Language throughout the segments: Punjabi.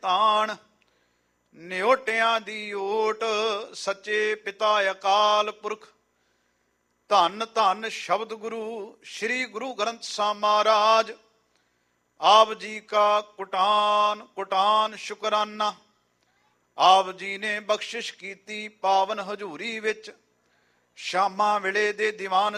ਤਾਣ। ਨਿਓਟਿਆਂ ਦੀ ਓਟ ਸੱਚੇ ਪਿਤਾ ਅਕਾਲ ਪੁਰਖ। ਧੰਨ ਧੰਨ ਸ਼ਬਦ ਗੁਰੂ ਸ੍ਰੀ ਗੁਰੂ ਗ੍ਰੰਥ ਸਾਹਿਬ ਮਹਾਰਾਜ। ਆਪ ਜੀ ਕਾ ਕੁਟਾਨ ਕੁਟਾਨ ਸ਼ੁਕਰਾਨਾ। ਆਪ ਜੀ ਨੇ ਬਖਸ਼ਿਸ਼ ਕੀਤੀ ਪਾਵਨ ਹਜ਼ੂਰੀ ਵਿੱਚ। ਸ਼ਾਮਾਂ ਵੇਲੇ ਦੇ ਦੀਵਾਨ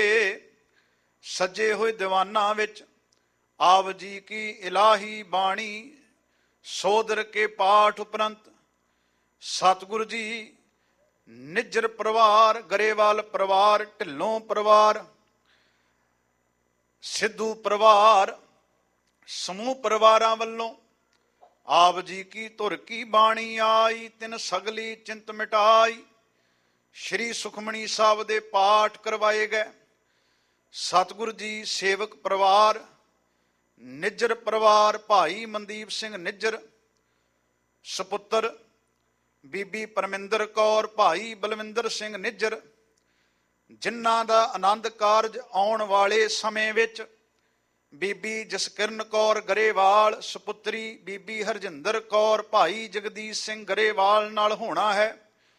ਸੱਜੇ ਹੋਏ ਦੀਵਾਨਾਂ ਵਿੱਚ ਆਪ ਜੀ ਕੀ ਇਲਾਹੀ ਬਾਣੀ ਸੋਦਰ ਕੇ ਪਾਠ ਉਪਰੰਤ ਸਤਿਗੁਰੂ ਜੀ ਨਿੱਜਰ ਪਰਿਵਾਰ, ਗਰੇਵਾਲ ਪਰਿਵਾਰ, ਢਿੱਲੋਂ ਪਰਿਵਾਰ, ਸਿੱਧੂ ਪਰਿਵਾਰ, ਸਮੂਹ ਪਰਿਵਾਰਾਂ ਵੱਲੋਂ ਆਪ ਜੀ ਕੀ ਧੁਰ ਕੀ ਬਾਣੀ ਆਈ। ਤਿਨ ਸਗਲੀ ਚਿੰਤ ਮਿਟਾਈ। ਸ਼੍ਰੀ ਸੁਖਮਣੀ ਸਾਹਿਬ ਦੇ ਪਾਠ ਕਰਵਾਏ ਗਏ। ਸਤਿਗੁਰੂ ਜੀ ਸੇਵਕ ਪਰਿਵਾਰ, ਨਿੱਜਰ ਪਰਿਵਾਰ, ਭਾਈ ਮਨਦੀਪ ਸਿੰਘ ਨਿੱਜਰ, ਸਪੁੱਤਰ ਬੀਬੀ ਪਰਮਿੰਦਰ ਕੌਰ, ਭਾਈ ਬਲਵਿੰਦਰ ਸਿੰਘ ਨਿੱਜਰ, ਜਿਨ੍ਹਾਂ ਦਾ ਆਨੰਦ ਕਾਰਜ ਆਉਣ ਵਾਲੇ ਸਮੇਂ ਵਿੱਚ ਬੀਬੀ ਜਸਕਿਰਨ ਕੌਰ ਗਰੇਵਾਲ, ਸਪੁੱਤਰੀ ਬੀਬੀ ਹਰਜਿੰਦਰ ਕੌਰ, ਭਾਈ ਜਗਦੀਸ਼ ਸਿੰਘ ਗਰੇਵਾਲ ਨਾਲ ਹੋਣਾ ਹੈ।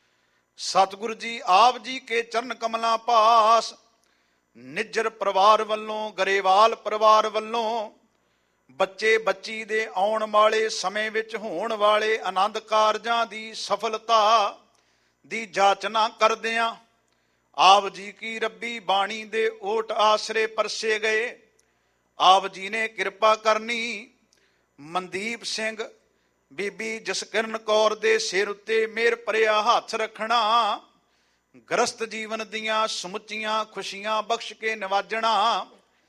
ਸਤਿਗੁਰੂ ਜੀ ਆਪ ਜੀ ਕੇ ਚਰਨ ਕਮਲਾਂ ਪਾਸ ਨਿੱਜਰ ਪਰਿਵਾਰ ਵੱਲੋਂ, ਗਰੇਵਾਲ ਪਰਿਵਾਰ ਵੱਲੋਂ ਬੱਚੇ ਬੱਚੀ ਦੇ ਆਉਣ ਵਾਲੇ ਸਮੇਂ ਵਿੱਚ ਹੋਣ ਵਾਲੇ ਆਨੰਦ ਕਾਰਜਾਂ ਦੀ ਸਫਲਤਾ ਦੀ ਜਾਚਨਾ ਕਰਦਿਆਂ ਆਪ ਜੀ ਕੀ ਰੱਬੀ ਬਾਣੀ ਦੇ ਓਟ ਆਸਰੇ ਪਰਸੇ ਗਏ। ਆਪ ਜੀ ਨੇ ਕਿਰਪਾ ਕਰਨੀ। ਮਨਦੀਪ ਸਿੰਘ, ਬੀਬੀ ਜਸਕਿਰਨ ਕੌਰ ਦੇ ਸਿਰ ਉੱਤੇ ਮਿਹਰ ਭਰਿਆ ਹੱਥ ਰੱਖਣਾ। ਗ੍ਰਸਤ ਜੀਵਨ ਦੀਆਂ ਸਮੁੱਚੀਆਂ ਖੁਸ਼ੀਆਂ ਬਖਸ਼ ਕੇ ਨਿਵਾਜਣਾ।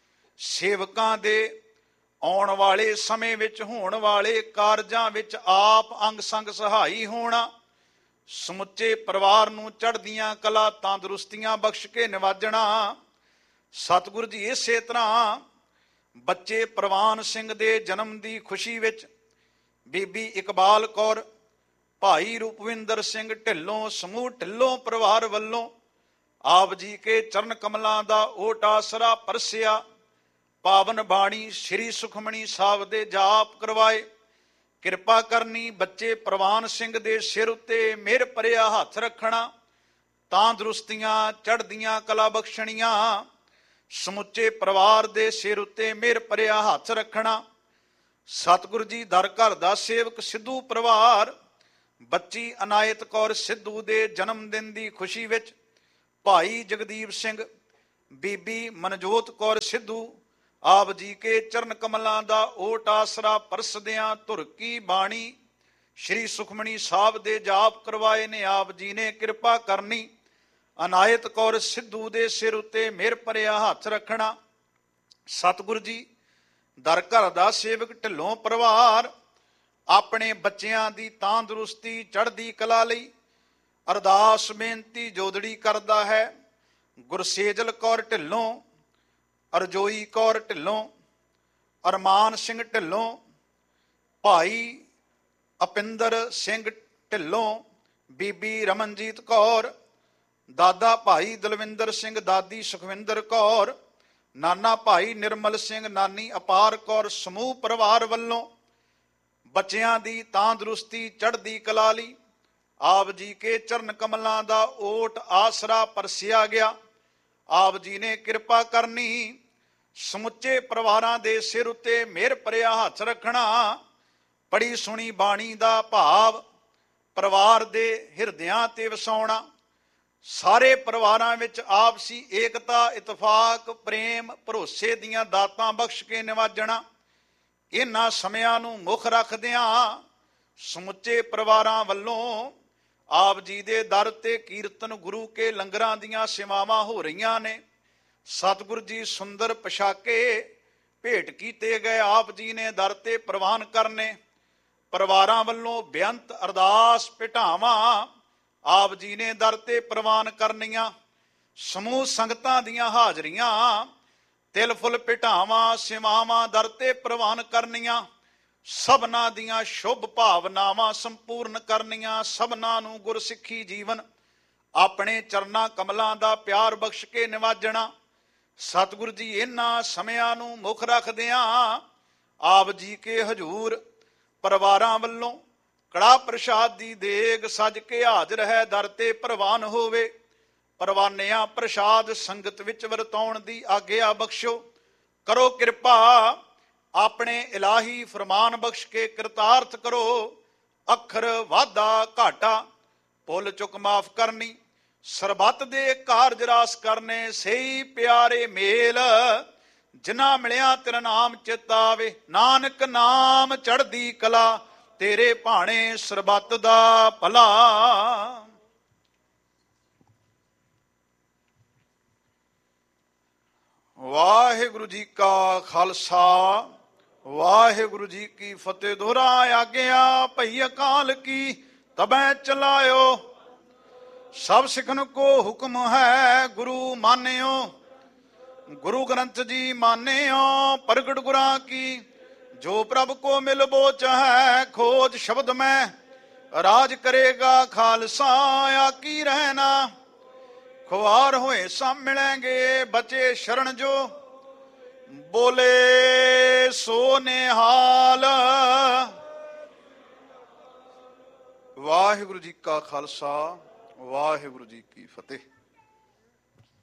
ਸੇਵਕਾਂ ਦੇ ਆਉਣ ਵਾਲੇ ਸਮੇਂ ਵਿੱਚ ਹੋਣ ਵਾਲੇ ਕਾਰਜਾਂ ਵਿੱਚ ਆਪ ਅੰਗ ਸੰਗ ਸਹਾਈ ਹੋਣਾ। ਸਮੁੱਚੇ ਪਰਿਵਾਰ ਨੂੰ ਚੜ੍ਹਦੀਆਂ ਕਲਾ ਤੰਦਰੁਸਤੀਆਂ ਬਖਸ਼ ਕੇ ਨਿਵਾਜਣਾ। ਸਤਿਗੁਰੂ ਜੀ ਇਸੇ ਤਰ੍ਹਾਂ ਬੱਚੇ ਪ੍ਰਵਾਨ ਸਿੰਘ ਦੇ ਜਨਮ ਦੀ ਖੁਸ਼ੀ ਵਿੱਚ ਬੀਬੀ ਇਕਬਾਲ ਕੌਰ, ਭਾਈ ਰੂਪਵਿੰਦਰ ਸਿੰਘ ਢਿੱਲੋਂ, ਸਮੂਹ ਢਿੱਲੋਂ ਪਰਿਵਾਰ ਵੱਲੋਂ ਆਪ ਜੀ ਕੇ ਚਰਨ ਕਮਲਾਂ ਦਾ ਓਟ ਆਸਰਾ ਪਰਸਿਆ। ਪਾਵਨ ਬਾਣੀ ਸ੍ਰੀ ਸੁਖਮਣੀ ਸਾਹਿਬ ਦੇ ਜਾਪ ਕਰਵਾਏ। ਕਿਰਪਾ ਕਰਨੀ। ਬੱਚੇ ਪ੍ਰਵਾਨ ਸਿੰਘ ਦੇ ਸਿਰ ਉੱਤੇ ਮਿਹਰ ਭਰਿਆ ਹੱਥ ਰੱਖਣਾ। ਤੰਦਰੁਸਤੀਆਂ ਚੜ੍ਹਦੀਆਂ ਕਲਾ ਬਖਸ਼ਣੀਆਂ। ਸਮੁੱਚੇ ਪਰਿਵਾਰ ਦੇ ਸਿਰ ਉੱਤੇ ਮਿਹਰ ਭਰਿਆ ਹੱਥ ਰੱਖਣਾ। ਸਤਿਗੁਰੂ ਜੀ ਦਰ ਘਰ ਦਾ ਸੇਵਕ ਸਿੱਧੂ ਪਰਿਵਾਰ, ਬੱਚੀ ਅਨਾਇਤ ਕੌਰ ਸਿੱਧੂ ਦੇ ਜਨਮ ਦਿਨ ਦੀ ਖੁਸ਼ੀ ਵਿੱਚ ਭਾਈ ਜਗਦੀਪ ਸਿੰਘ, ਬੀਬੀ ਮਨਜੋਤ ਕੌਰ ਸਿੱਧੂ ਆਪ ਜੀ ਕੇ ਚਰਨ ਕਮਲਾਂ ਦਾ ਓਟ ਆਸਰਾ ਪਰਸਦਿਆਂ ਧੁਰ ਕੀ ਬਾਣੀ ਸ੍ਰੀ ਸੁਖਮਣੀ ਸਾਹਿਬ ਦੇ ਜਾਪ ਕਰਵਾਏ ਨੇ। ਆਪ ਜੀ ਨੇ ਕਿਰਪਾ ਕਰਨੀ। ਅਨਾਇਤ ਕੌਰ ਸਿੱਧੂ ਦੇ ਸਿਰ ਉੱਤੇ ਮਿਹਰ ਭਰਿਆ ਹੱਥ ਰੱਖਣਾ। ਸਤਿਗੁਰੂ ਜੀ ਦਰ ਘਰ ਦਾ ਸੇਵਕ ਢਿੱਲੋਂ ਪਰਿਵਾਰ ਆਪਣੇ ਬੱਚਿਆਂ ਦੀ ਤੰਦਰੁਸਤੀ ਚੜ੍ਹਦੀ ਕਲਾ ਲਈ ਅਰਦਾਸ ਬੇਨਤੀ ਜੋਦੜੀ ਕਰਦਾ ਹੈ। ਗੁਰਸੇਜਲ ਕੌਰ ਢਿੱਲੋਂ, ਅਰਜੋਈ ਕੌਰ ਢਿੱਲੋਂ, ਅਰਮਾਨ ਸਿੰਘ ਢਿੱਲੋਂ, ਭਾਈ ਅਪਿੰਦਰ ਸਿੰਘ ਢਿੱਲੋਂ, ਬੀਬੀ ਰਮਨਜੀਤ ਕੌਰ, ਦਾਦਾ ਭਾਈ ਦਲਵਿੰਦਰ ਸਿੰਘ, ਦਾਦੀ ਸੁਖਵਿੰਦਰ ਕੌਰ, ਨਾਨਾ ਭਾਈ ਨਿਰਮਲ ਸਿੰਘ, ਨਾਨੀ ਅਪਾਰ ਕੌਰ, ਸਮੂਹ ਪਰਿਵਾਰ ਵੱਲੋਂ ਬੱਚਿਆਂ ਦੀ ਤੰਦਰੁਸਤੀ ਚੜ੍ਹਦੀ ਕਲਾ ਲਈ ਆਪ ਜੀ ਕੇ ਚਰਨ ਕਮਲਾਂ ਦਾ ਓਟ ਆਸਰਾ ਪਰਸਿਆ ਗਿਆ। ਆਪ ਜੀ ਨੇ ਕਿਰਪਾ ਕਰਨੀ। ਸਮੁੱਚੇ ਪਰਿਵਾਰਾਂ ਦੇ ਸਿਰ ਉੱਤੇ ਮਿਹਰ ਭਰਿਆ ਹੱਥ ਰੱਖਣਾ। ਪੜੀ ਸੁਣੀ ਬਾਣੀ ਦਾ ਭਾਵ ਪਰਿਵਾਰ ਦੇ ਹਿਰਦਿਆਂ ਤੇ ਵਸਾਉਣਾ। ਸਾਰੇ ਪਰਿਵਾਰਾਂ ਵਿੱਚ ਆਪਸੀ ਏਕਤਾ, ਇਤਫਾਕ, ਪ੍ਰੇਮ, ਭਰੋਸੇ ਦੀਆਂ ਦਾਤਾਂ ਬਖਸ਼ ਕੇ ਨਿਵਾਜਣਾ। ਇਹਨਾਂ ਸਮਿਆਂ ਨੂੰ ਮੁੱਖ ਰੱਖਦਿਆਂ ਸਮੁੱਚੇ ਪਰਿਵਾਰਾਂ ਵੱਲੋਂ ਆਪ ਜੀ ਦੇ ਦਰ ਤੇ ਕੀਰਤਨ, ਗੁਰੂ ਕੇ ਲੰਗਰਾਂ ਦੀਆਂ ਸੇਵਾਵਾਂ ਹੋ ਰਹੀਆਂ ਨੇ। ਸਤਿਗੁਰੂ ਜੀ ਸੁੰਦਰ ਪੋਸ਼ਾਕੇ ਭੇਟ ਕੀਤੇ ਗਏ ਆਪ ਜੀ ਨੇ ਦਰ ਤੇ ਪ੍ਰਵਾਨ ਕਰਨੇ। ਪਰਿਵਾਰਾਂ ਵੱਲੋਂ ਬੇਅੰਤ ਅਰਦਾਸ ਭੇਟਾਵਾਂ ਆਪ ਜੀ ਨੇ ਦਰ ਤੇ ਪ੍ਰਵਾਨ ਕਰਨੀਆਂ। ਸਮੂਹ ਸੰਗਤਾਂ ਦੀਆਂ ਹਾਜ਼ਰੀਆਂ, ਤਿਲ ਫੁੱਲ ਭੇਟਾਵਾਂ, ਸੇਵਾਵਾਂ ਦਰ ਤੇ ਪ੍ਰਵਾਨ ਕਰਨੀਆਂ। ਸਭਨਾਂ ਦੀਆਂ ਸ਼ੁਭ ਭਾਵਨਾਵਾਂ ਸੰਪੂਰਨ ਕਰਨੀਆਂ। ਸਭਨਾਂ ਨੂੰ ਗੁਰਸਿੱਖੀ ਜੀਵਨ ਆਪਣੇ ਚਰਨਾਂ ਕਮਲਾਂ ਦਾ ਪਿਆਰ ਬਖਸ਼ ਕੇ ਨਿਵਾਜਣਾ। ਸਤਿਗੁਰੂ ਜੀ ਇਹਨਾਂ ਸਮਿਆਂ ਨੂੰ ਮੁੱਖ ਰੱਖਦਿਆਂ ਆਪ ਜੀ ਕੇ ਹਜ਼ੂਰ ਪਰਿਵਾਰਾਂ ਵੱਲੋਂ ਕੜਾ ਪ੍ਰਸ਼ਾਦ ਦੀ ਦੇਗ ਸਜ ਕੇ ਹਾਜ਼ਰ ਹੈ, ਦਰ ਤੇ ਪ੍ਰਵਾਨ ਹੋਵੇ। ਪਰਵਾਨਿਆਂ ਪ੍ਰਸ਼ਾਦ ਸੰਗਤ ਵਿੱਚ ਵਰਤਾਉਣ ਦੀ ਆਗਿਆ ਬਖਸ਼ੋ। ਕਰੋ ਕਿਰਪਾ ਆਪਣੇ ਇਲਾਹੀ ਫਰਮਾਨ ਬਖਸ਼ ਕੇ ਕਿਰਤਾਰਥ ਕਰੋ। ਅੱਖਰ ਵਾਧਾ ਘਾਟਾ ਭੁੱਲ ਚੁੱਕ ਮਾਫ ਕਰਨੀ, ਸਰਬੱਤ ਦੇ ਕਾਰਜ ਰਾਸ ਕਰਨੇ, ਸਹੀ ਪਿਆਰੇ ਮੇਲ ਜਿਨ੍ਹਾਂ ਮਿਲਿਆ ਤੇਰਾ ਨਾਮ ਚਿਤ ਆਵੇ। ਨਾਨਕ ਨਾਮ ਚੜ੍ਹਦੀ ਕਲਾ, ਤੇਰੇ ਭਾਣੇ ਸਰਬੱਤ ਦਾ ਭਲਾ। ਵਾਹਿਗੁਰੂ ਜੀ ਕਾ ਖਾਲਸਾ, ਵਾਹਿਗੁਰੂ ਜੀ ਕੀ ਫਤਿਹ। ਦੋਹਰਾ ਆਗਿਆ ਭਈ ਅਕਾਲ ਕੀ ਤਬੈ ਚਲਾਇਓ। ਸਭ ਸਿੱਖਨ ਕੋ ਹੁਕਮ ਹੈ ਗੁਰੂ ਮਾਨਿਓ। ਗੁਰੂ ਗ੍ਰੰਥ ਜੀ ਮਾਨਿਓ ਪ੍ਰਗਟ ਗੁਰਾਂ ਕੀ। ਜੋ ਪ੍ਰਭ ਕੋ ਮਿਲ ਬੋਚ ਹੈ ਖੋਜ ਸ਼ਬਦ ਮੈਂ। ਰਾਜ ਕਰੇਗਾ ਖਾਲਸਾ ਆਕੀ ਰਹਿਣਾ। ਖੁਆਰ ਹੋਏ ਸਭ ਮਿਲੇਂਗੇ ਬਚੇ ਸ਼ਰਨ ਜੋ। ਬੋਲੇ ਸੋ ਨਿਹਾਲ। ਵਾਹਿਗੁਰੂ ਜੀ ਕਾ ਖਾਲਸਾ, ਵਾਹਿਗੁਰੂ ਜੀ ਕੀ ਫਤਿਹ।